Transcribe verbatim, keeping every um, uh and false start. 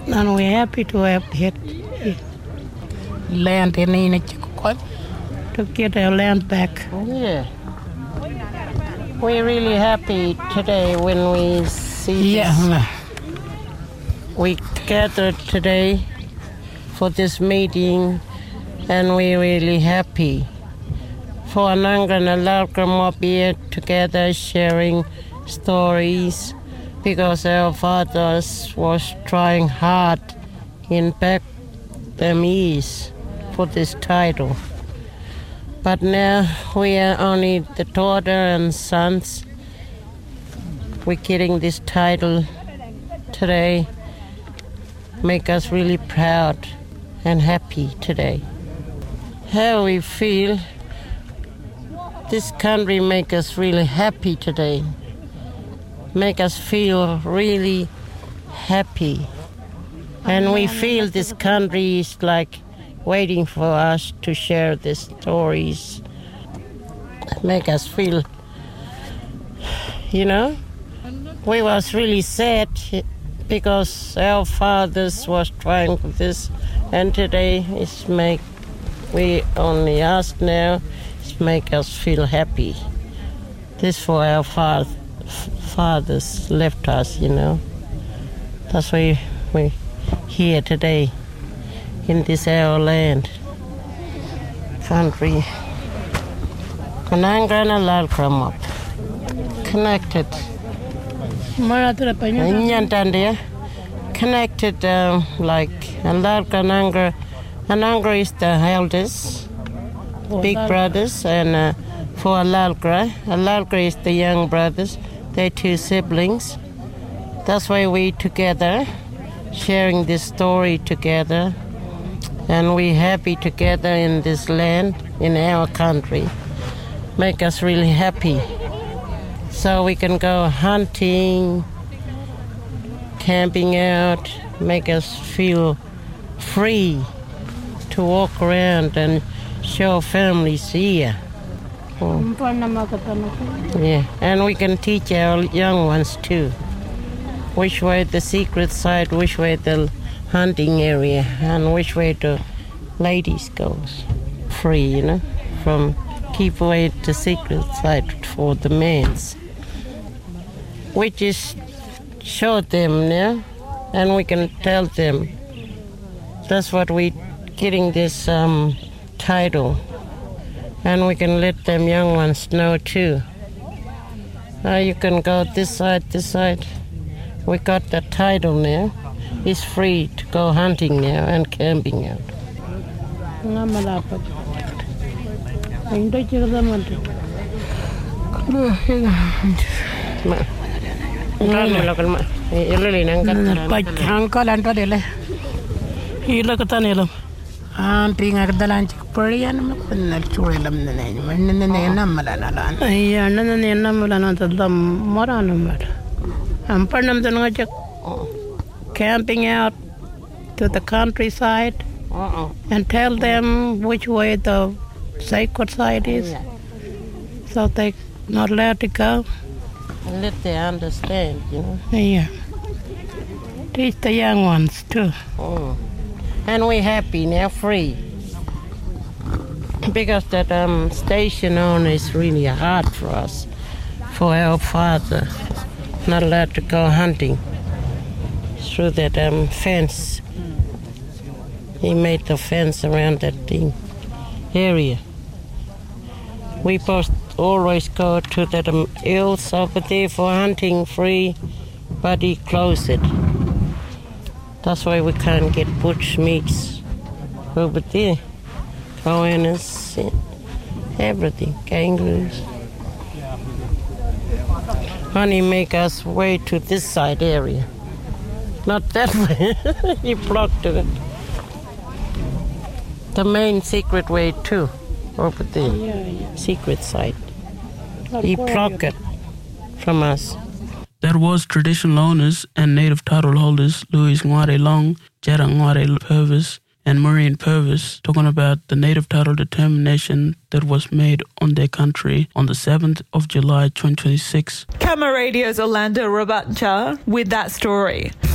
And we're happy to have it, land in Inachikot to get our land back. Yeah. We're really happy today when we see Yeah. this. We gathered today for this meeting, and we're really happy. For Ananga and Alalka Mopia together sharing stories, because our fathers was trying hard in back them east for this title. But now we are only the daughter and sons. We're getting this title today. Make us really proud and happy today. How we feel, this country make us really happy today. Make us feel really happy. And we feel this country is like waiting for us to share these stories. Make us feel, you know, we was really sad because our fathers was trying for this, and today it's make, we only ask now, it's make us feel happy. This for our fa- fathers left us, you know. That's why we here today in this our land, country. Kananga na Lalkramop, connected. Nyantandia, connected uh, like Alalka Ananga. Ananga is the eldest, big brothers, and uh, for Alalka, Alalka is the young brothers. They're two siblings. That's why we together, sharing this story together, and we happy together in this land, in our country. Make us really happy. So we can go hunting, camping out, make us feel free to walk around and show families here. Oh. Yeah, and we can teach our young ones too. Which way the secret side, which way the hunting area, and which way the ladies goes. Free, you know, from keep away the secret side for the men's. We just show them, yeah, and we can tell them. That's what we getting this um, title, and we can let them young ones know too. Now you can go this side, this side. We got the title now. It's free to go hunting now and camping out. I'm camping out to the countryside uh-uh. and tell them which way the sacred side is, yeah. So they're not allowed to go. And let them understand, you know. Yeah. Teach the young ones too. Oh. And we're happy now, free. Because that um, station on is really hard for us, for our father. Not allowed to go hunting through that um, fence. He made the fence around that thing area. We both always go to that um, hills over there for hunting free, but he closed it. That's why we can't get bush meats over there. Goannas, everything, kangaroos. Honey make us way to this side area. Not that way. He blocked it. The main secret way too, over there. Yeah, yeah. Secret side. He blocked it from us. That was traditional owners and native title holders Louis Ngware Long, Jara Ngware Purvis, and Maureen Purvis talking about the native title determination that was made on their country on the seventh of July twenty twenty-six. Kama Radio's Orlando Rabatcha with that story.